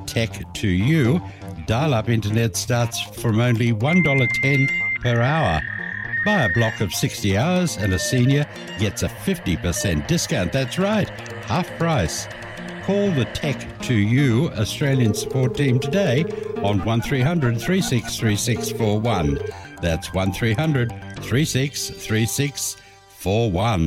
tech to you. Dial-up internet starts from only $1.10 per hour. Buy a block of 60 hours and a senior gets a 50% discount. That's right, half price. Call the Tech to You Australian support team today on 1300 363641. That's 1300 363641.